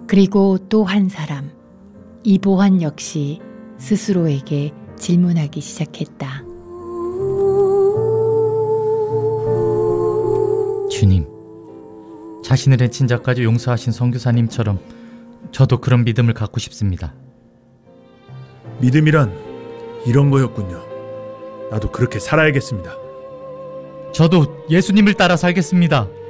그리고 또 한 사람, 이보환 역시 스스로에게 질문하기 시작했다. 주님, 자신을 해친 자까지 용서하신 선교사님처럼 저도 그런 믿음을 갖고 싶습니다. 믿음이란 이런 거였군요. 나도 그렇게 살아야겠습니다. 저도 예수님을 따라 살겠습니다.